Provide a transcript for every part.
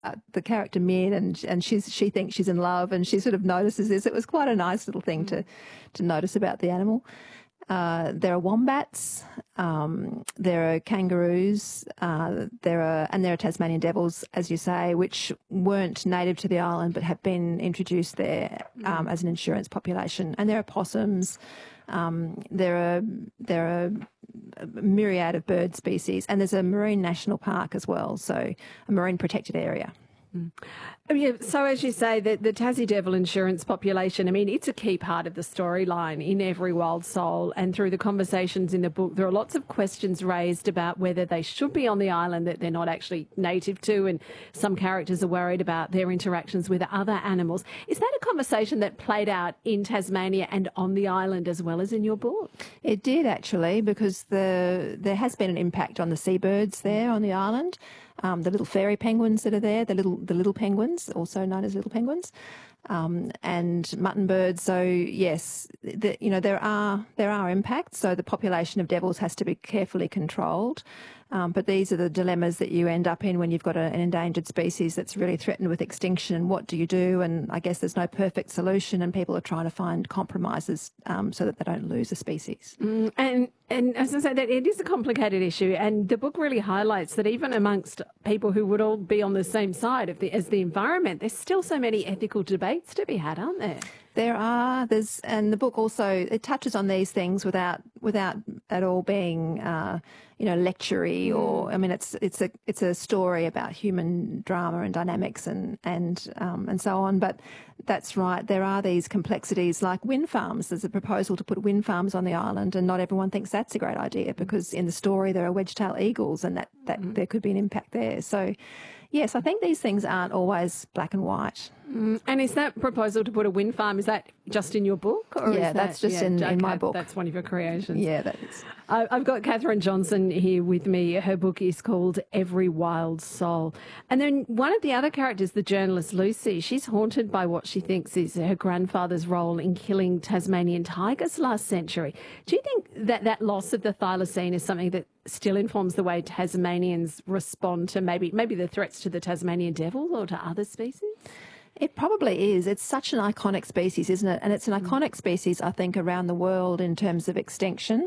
the character Min, and she thinks she's in love, and she sort of notices this. It was quite a nice little thing to notice about the animal. There are wombats, there are kangaroos, there are Tasmanian devils, as you say, which weren't native to the island but have been introduced there as an insurance population. And there are possums. There are a myriad of bird species, and there's a marine national park as well, so a marine protected area. Yeah, so as you say, the Tassie Devil insurance population, I mean, it's a key part of the storyline in Every Wild Soul, and through the conversations in the book, there are lots of questions raised about whether they should be on the island that they're not actually native to, and some characters are worried about their interactions with other animals. Is that a conversation that played out in Tasmania and on the island as well as in your book? It did, actually, because there has been an impact on the seabirds there on the island. The little fairy penguins that are there, the little penguins, also known as little penguins, and mutton birds. So yes, there are impacts. So the population of devils has to be carefully controlled. But these are the dilemmas that you end up in when you've got an endangered species that's really threatened with extinction. What do you do? And I guess there's no perfect solution, and people are trying to find compromises so that they don't lose a species. And as I said, that it is a complicated issue, and the book really highlights that even amongst people who would all be on the same side as the environment, there's still so many ethical debates to be had, aren't there? There are. And the book also, it touches on these things without at all being, lectury or. I mean, it's a story about human drama and dynamics and so on. But that's right. There are these complexities like wind farms. There's a proposal to put wind farms on the island, and not everyone thinks that's a great idea because in the story there are wedge-tailed eagles, and that there could be an impact there. So. Yes, I think these things aren't always black and white. And is that proposal to put a wind farm, is that just in your book? Or yeah, that's just in my book. That's one of your creations. Yeah, that is. I've got Catherine Johnson here with me. Her book is called Every Wild Soul. And then one of the other characters, the journalist Lucy, she's haunted by what she thinks is her grandfather's role in killing Tasmanian tigers last century. Do you think that loss of the thylacine is something that still informs the way Tasmanians respond to maybe the threats to the Tasmanian devil or to other species? It probably is. It's such an iconic species, isn't it? And it's an iconic species, I think, around the world in terms of extinction.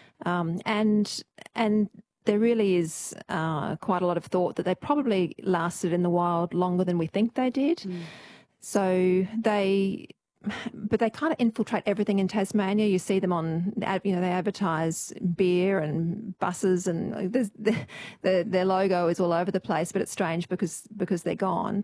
And there really is quite a lot of thought that they probably lasted in the wild longer than we think they did. So but they kind of infiltrate everything in Tasmania. You see them on, they advertise beer and buses, and their logo is all over the place. But it's strange because they're gone.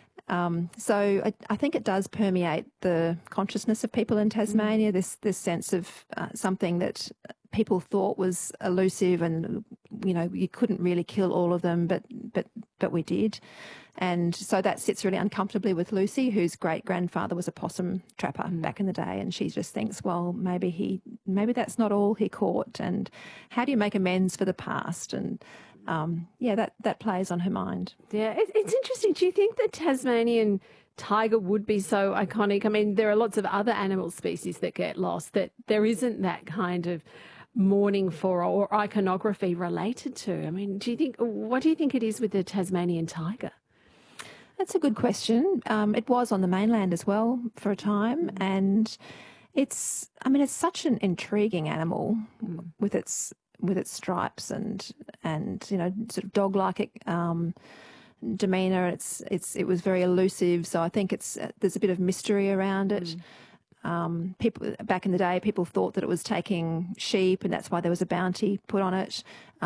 So I think it does permeate the consciousness of people in Tasmania. This sense of something that people thought was elusive, and you couldn't really kill all of them, but we did. And so that sits really uncomfortably with Lucy, whose great-grandfather was a possum trapper back in the day, and she just thinks, well, maybe that's not all he caught, and how do you make amends for the past? And that plays on her mind. Yeah, it's interesting. Do you think the Tasmanian tiger would be so iconic? I mean, there are lots of other animal species that get lost, that there isn't that kind of mourning for or iconography related to. I mean, what do you think it is with the Tasmanian tiger? That's a good question. It was on the mainland as well for a time, and it's such an intriguing animal with its stripes and sort of dog-like demeanour. It was very elusive, so I think there's a bit of mystery around it. People back in the day, people thought that it was taking sheep, and that's why there was a bounty put on it.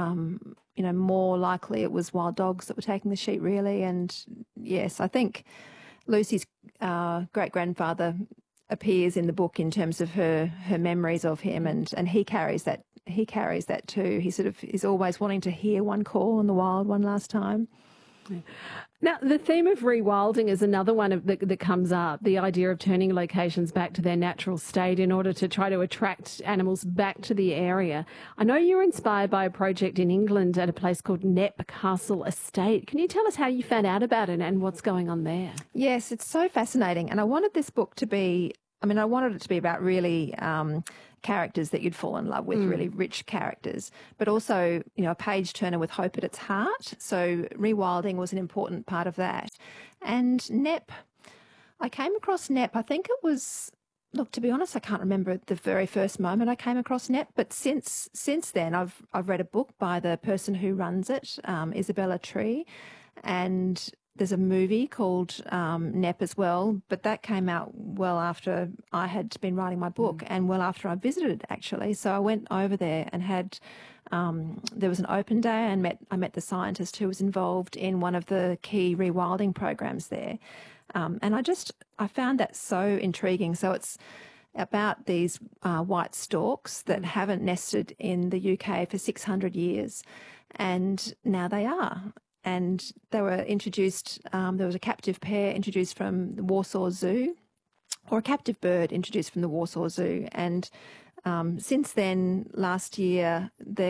More likely it was wild dogs that were taking the sheep, really. And yes, I think Lucy's great-grandfather appears in the book in terms of her memories of him, and he carries that. He carries that too. He sort of is always wanting to hear one call in the wild one last time. Yeah. Now, the theme of rewilding is another one that comes up, the idea of turning locations back to their natural state in order to try to attract animals back to the area. I know you're inspired by a project in England at a place called Knepp Castle Estate. Can you tell us how you found out about it and what's going on there? Yes, it's so fascinating. And I wanted this book to be, I wanted it to be about really characters that you'd fall in love with, really rich characters, but also, a page turner with hope at its heart. So rewilding was an important part of that. And NEP, I came across NEP, I think it was, look, to be honest, I can't remember the very first moment I came across NEP, but since then I've read a book by the person who runs it, Isabella Tree, and there's a movie called NEP as well, but that came out well after I had been writing my book and well after I visited, actually. So I went over there and had, there was an open day and I met the scientist who was involved in one of the key rewilding programs there. And I found that so intriguing. So it's about these white storks that haven't nested in the UK for 600 years, and now they are. And they were introduced, there was a captive pair introduced from the Warsaw Zoo, or a captive bird introduced from the Warsaw Zoo. And since then, last year,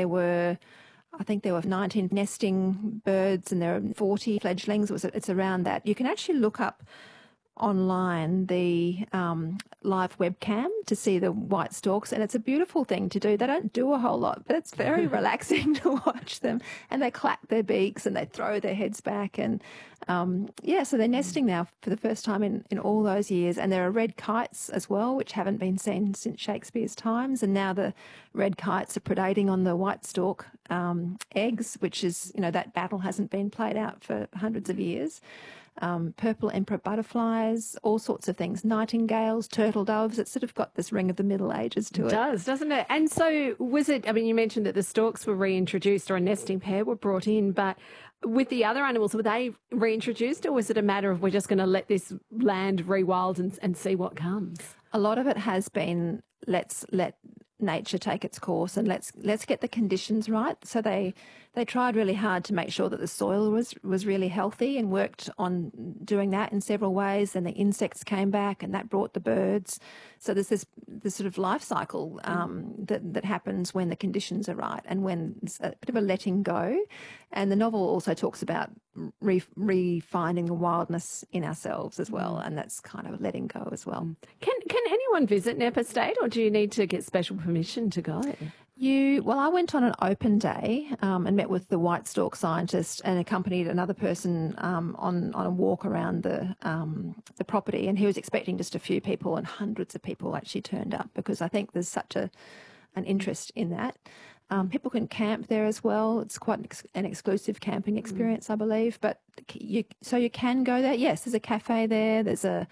I think there were 19 nesting birds and there are 40 fledglings. It's around that. You can actually look up online the live webcam to see the white storks, and it's a beautiful thing to do. They don't do a whole lot, but it's very relaxing to watch them, and they clap their beaks and they throw their heads back, and so they're nesting now for the first time in all those years. And there are red kites as well, which haven't been seen since Shakespeare's times, and now the red kites are predating on the white stork eggs, which is, that battle hasn't been played out for hundreds of years. Purple emperor butterflies, all sorts of things, nightingales, turtle doves. It's sort of got this ring of the Middle Ages to it. It does, doesn't it? And so was it, you mentioned that the storks were reintroduced or a nesting pair were brought in, but with the other animals, were they reintroduced, or was it a matter of we're just going to let this land rewild and see what comes? A lot of it has been let's let nature take its course and let's get the conditions right. So they tried really hard to make sure that the soil was really healthy and worked on doing that in several ways. And the insects came back, and that brought the birds. So there's this sort of life cycle that happens when the conditions are right and when it's a bit of a letting go. And the novel also talks about refinding the wildness in ourselves as well, and that's kind of letting go as well. Can anyone visit NEP Estate, or do you need to get special permission to go? Well, I went on an open day and met with the white stork scientist and accompanied another person on a walk around the property, and he was expecting just a few people, and hundreds of people actually turned up because I think there's such an interest in that. People can camp there as well. It's quite an exclusive camping experience, I believe. But you can go there. Yes, there's a cafe there. There's a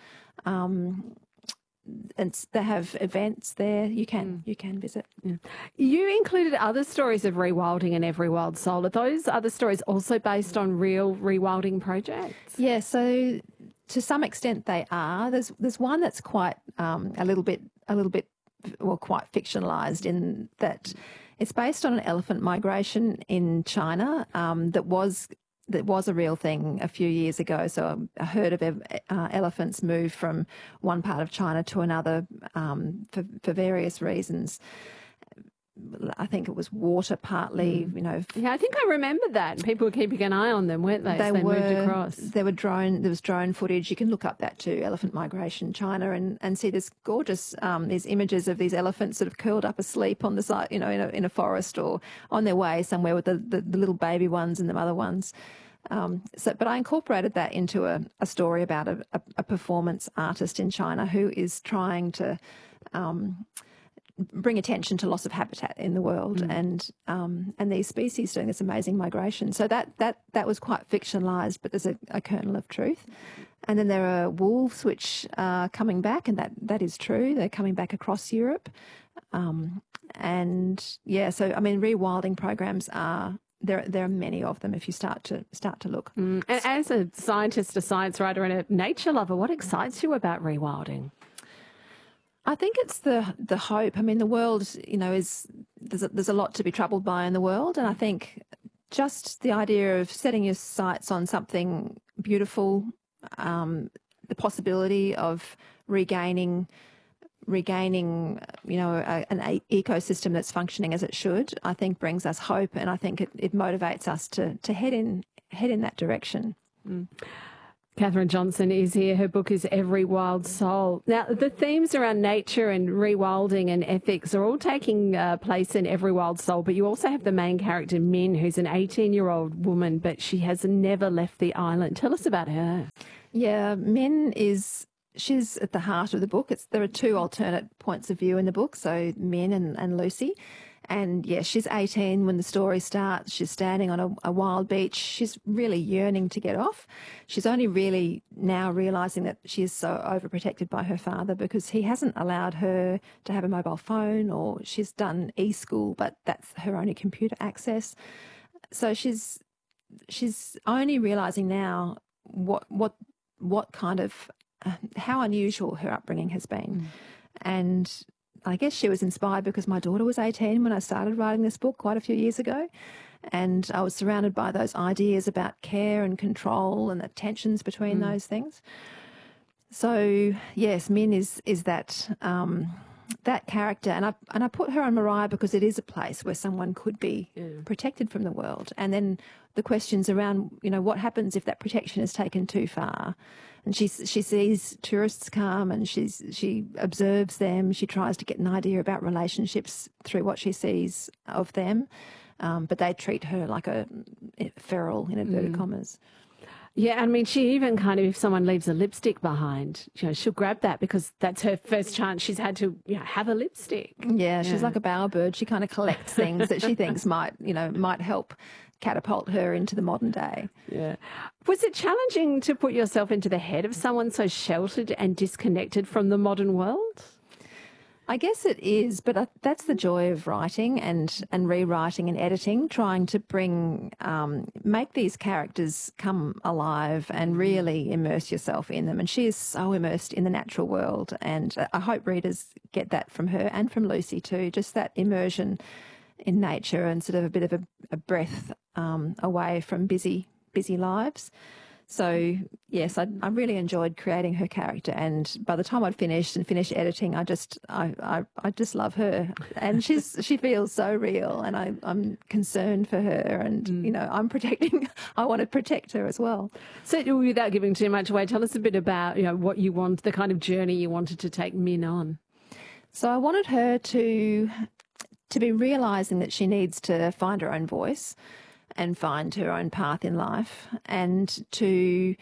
and they have events there. You can visit. Yeah. You included other stories of rewilding in Every Wild Soul. Are those other stories also based on real rewilding projects? Yeah. So to some extent they are. There's one that's quite a little bit quite fictionalized in that. It's based on an elephant migration in China that was a real thing a few years ago. So a herd of elephants moved from one part of China to another for various reasons. I think it was water partly, Yeah, I think I remember that. People were keeping an eye on them, weren't they? They moved across. There was drone footage. You can look up that too, elephant migration China, and see this gorgeous these images of these elephants sort of curled up asleep on the side, in a forest or on their way somewhere with the little baby ones and the mother ones. But I incorporated that into a story about a performance artist in China who is trying to bring attention to loss of habitat in the world and these species doing this amazing migration. So that was quite fictionalised, but there's a kernel of truth. And then there are wolves which are coming back, and that is true. They're coming back across Europe. So rewilding programs are there are many of them if you start to look. And as a scientist, a science writer, and a nature lover, what excites you about rewilding? I think it's the hope. I mean, the world, there's a lot to be troubled by in the world, and I think just the idea of setting your sights on something beautiful, the possibility of regaining an ecosystem that's functioning as it should, I think brings us hope, and I think it motivates us to head in that direction. Catherine Johnson is here. Her book is Every Wild Soul. Now, the themes around nature and rewilding and ethics are all taking place in Every Wild Soul, but you also have the main character, Min, who's an 18-year-old woman, but she has never left the island. Tell us about her. Yeah, Min she's at the heart of the book. There are two alternate points of view in the book, so Min and Lucy. And yeah, she's 18 when the story starts. She's standing on a wild beach. She's really yearning to get off. She's only really now realising that she is so overprotected by her father because he hasn't allowed her to have a mobile phone, or she's done e-school, but that's her only computer access. So she's only realising now what kind of how unusual her upbringing has been. And I guess she was inspired because my daughter was 18 when I started writing this book quite a few years ago. And I was surrounded by those ideas about care and control and the tensions between those things. So, yes, Min is that that character. And I put her on Mariah because it is a place where someone could be protected from the world. And then the questions around, what happens if that protection is taken too far? And she sees tourists come and she observes them. She tries to get an idea about relationships through what she sees of them. But they treat her like a feral, in inverted commas. Yeah, I mean, she even kind of, if someone leaves a lipstick behind, she'll grab that because that's her first chance she's had to have a lipstick. Yeah, she's like a bowerbird. She kind of collects things that she thinks might help catapult her into the modern day. Yeah. Was it challenging to put yourself into the head of someone so sheltered and disconnected from the modern world? I guess it is, but that's the joy of writing and rewriting and editing, trying to make these characters come alive and really immerse yourself in them. And she is so immersed in the natural world, and I hope readers get that from her and from Lucy too, just that immersion in nature and sort of a bit of a breath away from busy lives. So, yes, I really enjoyed creating her character, and by the time I'd finished editing, I just love her, and she feels so real, and I'm concerned for her, and I want to protect her as well. So, without giving too much away, tell us a bit about what you want, the kind of journey you wanted to take Min on. So I wanted her to be realising that she needs to find her own voice and find her own path in life, and to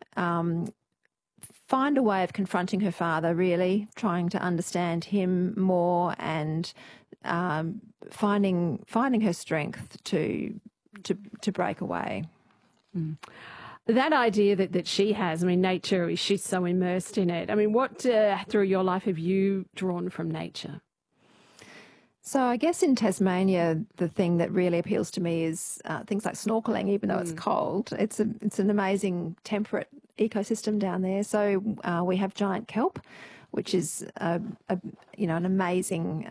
find a way of confronting her father, really trying to understand him more, and finding her strength to break away. That idea that she has, I mean, nature, she's so immersed in it. I mean, what through your life have you drawn from nature? So I guess in Tasmania, the thing that really appeals to me is things like snorkeling, even though it's cold. It's an amazing temperate ecosystem down there. So we have giant kelp, which is an amazing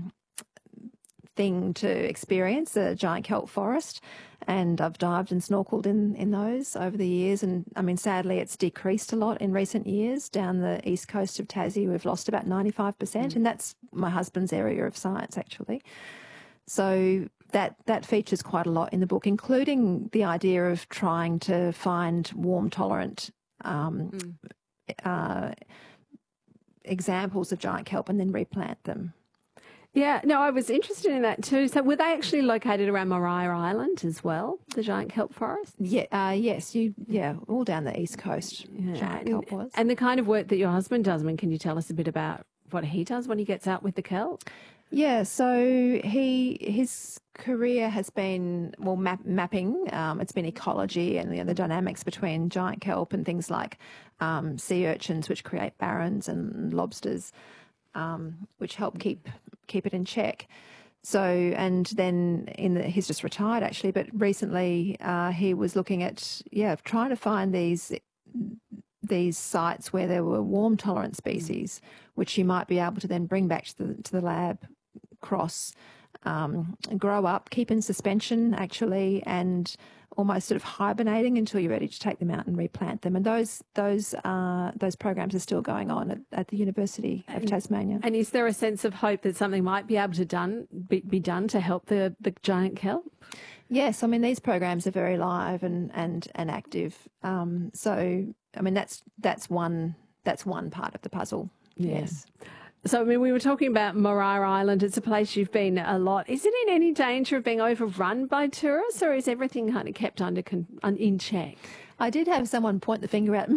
thing to experience, a giant kelp forest. And I've dived and snorkeled in those over the years. And I mean, sadly, it's decreased a lot in recent years. Down the east coast of Tassie, we've lost about 95%. And that's my husband's area of science, actually. So that features quite a lot in the book, including the idea of trying to find warm tolerant examples of giant kelp and then replant them. Yeah, no, I was interested in that too. So were they actually located around Mariah Island as well, the giant kelp forest? Yeah, yes, all down the east coast, giant kelp was. And the kind of work that your husband does, I mean, can you tell us a bit about what he does when he gets out with the kelp? Yeah, so his career has been, mapping. It's been ecology and the dynamics between giant kelp and things like sea urchins, which create barrens, and lobsters, which help keep it in check. So, and then he's just retired actually, but recently he was looking at trying to find these sites where there were warm tolerant species, which you might be able to then bring back to the lab, cross, grow up, keep in suspension actually, and almost sort of hibernating until you're ready to take them out and replant them. And those programs are still going on at the University of Tasmania. And is there a sense of hope that something might be able to be done to help the giant kelp? Yes, I mean, these programs are very live and active. So I mean, that's one part of the puzzle. Yes. So, I mean, we were talking about Morar Island. It's a place you've been a lot. Is it in any danger of being overrun by tourists, or is everything kind of kept in check? I did have someone point the finger at me